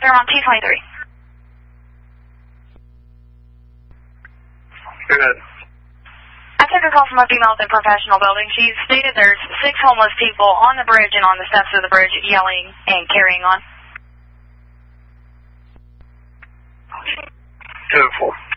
They're on 223. Go ahead. I took a call from a female at the professional building. She stated there's 6 homeless people on the bridge and on the steps of the bridge yelling and carrying on. 204.